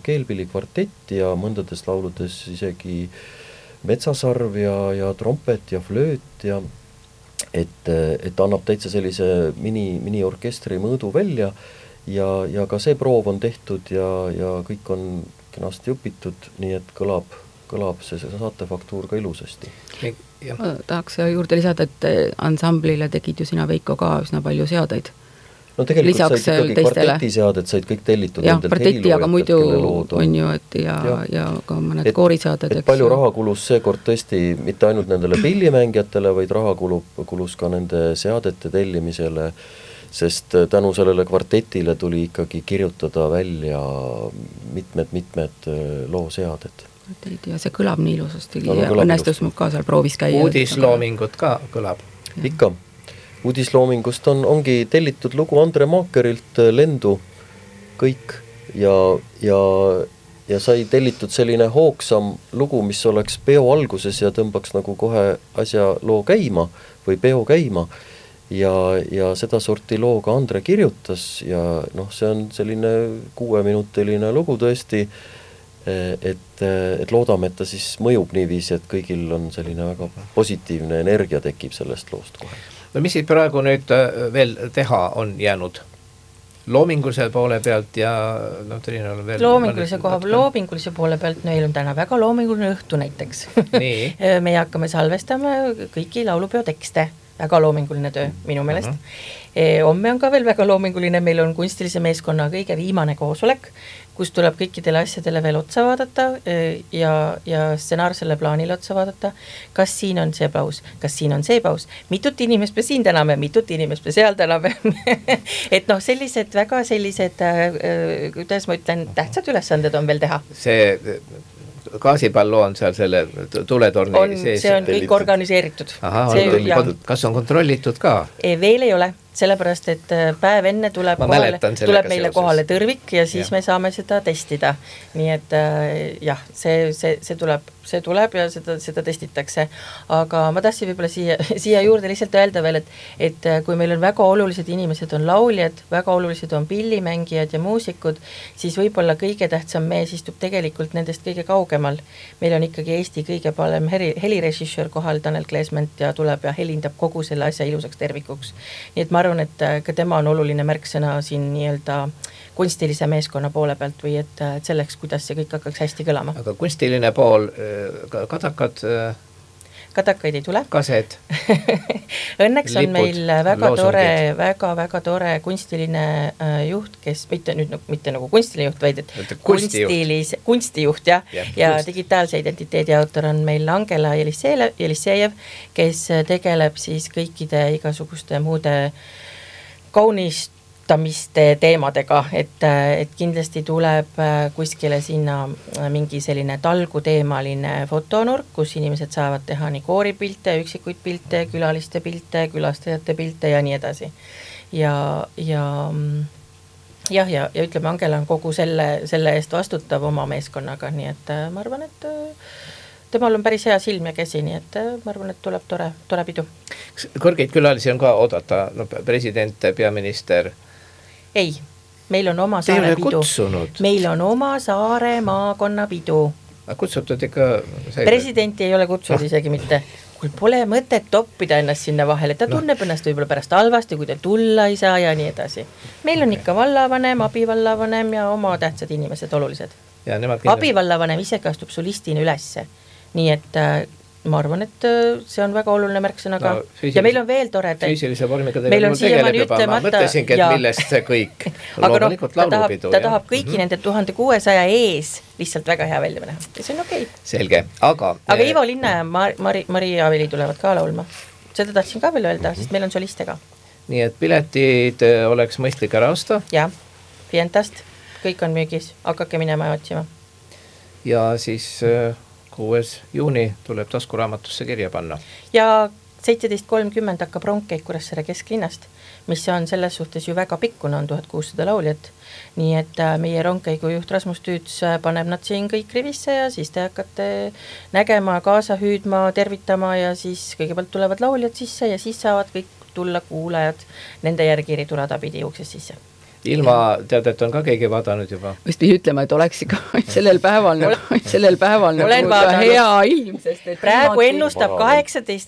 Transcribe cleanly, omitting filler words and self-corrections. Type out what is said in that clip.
keelpillikvartett ja mõndades lauludes isegi metsasarv ja trompet ja flööt ja et annab täitsa sellise mini-orkestri mõõdu välja ja ka see proov on tehtud ja kõik on kenasti õpitud, nii et kõlab see saatefaktuur ka ilusasti. Tahaks juurde lisada, et ansamblile tegid ju sina, Veiko, ka üsna palju seadeid. No tegelikult lisaks said ikkagi kvartetiseaded, said kõik tellitud. Jah, kvarteti, aga muidu on ju, et ja ka mõned kooriseaded. Et palju raha kulus seekord tõesti mitte ainult nendele pillimängijatele, vaid raha kulus ka nende seadete tellimisele, sest tänu sellele kvartetile tuli ikkagi kirjutada välja mitmed looseaded. Ja see kõlab nii ilusasti ja õnnestus mul ka seal proovis käia. Uudisloomingut ka kõlab. Ikka. Uudisloomingust ongi tellitud lugu Andre Maakerilt Lendu kõik ja sai tellitud selline hoogsam lugu, mis oleks peo alguses ja tõmbaks nagu kohe asja loo käima või peo käima ja seda sorti looga Andre kirjutas ja see on selline 6-minutiline lugu tõesti, et loodame, et ta siis mõjub niiviisi, et kõigil on selline väga positiivne energia tekib sellest loost kohe. No mis siis praegu nüüd veel teha on jäänud? Loomingulise poole pealt ja veel... Loomingulise poole pealt meil on täna väga loominguline õhtu näiteks. Me hakkame salvestama kõiki laulupeo tekste. Väga loominguline töö minu meelest. Homme on ka veel väga loominguline, meil on kunstilise meeskonna kõige viimane koosolek, kus tuleb kõikidele asjadele veel otsa vaadata ja stsenaarsele plaanile otsa vaadata, kas siin on see paus, kas siin on see paus, mitut inimest me siin täname, mitut inimest me seal täname. Et sellised väga sellised, kuidas ma ütlen, tähtsad ülesanded on veel teha. See gaasipallo on seal selle tuletorni sees. See on kõik organiseeritud. Kas on kontrollitud ka? Veel ei ole, sellepärast, et päev enne tuleb meile kohale tõrvik ja siis me saame seda testida. Nii et jah, see tuleb ja seda testitakse. Aga ma tahtsin võib-olla siia juurde lihtsalt öelda veel, et kui meil on väga olulised inimesed, on lauljad, väga olulised on pillimängijad ja muusikud, siis võib-olla kõige tähtsam mees istub tegelikult nendest kõige kaugemal. Meil on ikkagi Eesti kõige parem helirežissöör kohal, Tanel Kleesment, ja tuleb ja helindab kogu selle asja ilusaks tervikuks. Nii et ma arvan, et ka tema on oluline märksõna siin nii-öelda kunstilise meeskonna poole pealt või et selleks, kuidas see kõik hakkaks hästi kõlama. Aga kunstiline pool, Kadakaid ei tule. Kased. Õnneks on meil väga tore kunstiline juht, kes mitte nagu kunstiline juht, vaid kunstijuht ja digitaalse identiteedi autor on meil Angela Jelissejev, kes tegeleb siis kõikide igasuguste muude kaunistamiste teemadega, et kindlasti tuleb kuskile sinna mingi selline talguteemaline fotonurk, kus inimesed saavad teha nii kooripilte, üksikuid pilte, külaliste pilte, külastajate pilte ja nii edasi. Ja ütleme, Angela on kogu selle eest vastutav oma meeskonnaga, nii et ma arvan, et temal on päris hea silm ja käsi, nii et ma arvan, et tuleb tore pidu. Kõrgeid külalisi on ka oodata, president, peaminister? Ei, meil on oma saare pidu. Meil on oma saare maakonna pidu. Kutsutud ikka... Presidenti ei ole kutsunud isegi mitte. Kui pole mõtet toppida ennast sinna vahele, ta tunneb ennast võib-olla pärast halvasti, kui ta tulla ei saa ja nii edasi. Meil on ikka vallavanem, abivallavanem ja oma tähtsad inimesed olulised. Abivallavanem ise astub solistina ülesse. Nii et ma arvan, et see on väga oluline märksõnaga. Ja meil on veel toredaid. Füüsilise vormiga tegeleb juba. Ma mõtlesingi, et millest see kõik. Loomulikult laulupidu. Ta tahab kõiki nende 1600 ees lihtsalt väga hea välja näha. Ja see on okei. Selge, aga Ivo Linna ja Mari Aveli tulevad ka laulma. Seda tahtsin ka veel öelda, sest meil on soliste ka. Nii et piletid oleks mõistlik ära osta? Ja, Fientast. Kõik on müügis. Hakake minema ja otsima. Ja siis 6. juuni tuleb taskuraamatusse kirja panna. Ja 17.30 hakkab rongkäik Kuressaare kesklinnast, mis on selles suhtes ju väga pikkuna, on 1600 lauljat. Nii et meie rongkäigu juht Rasmus Tüüts paneb nad siin kõik rivisse ja siis te hakkate nägema, kaasa hüüdma, tervitama ja siis kõigepealt tulevad lauljad sisse ja siis saavad kõik tulla kuulajad nende järgi tulada pidi ukses sisse. ilmateadet on ka keegi vaadanud juba. Vist pidi ütlema, et oleks ikka sellel päeval nagu hea ilm, sest et praegu ennustab 18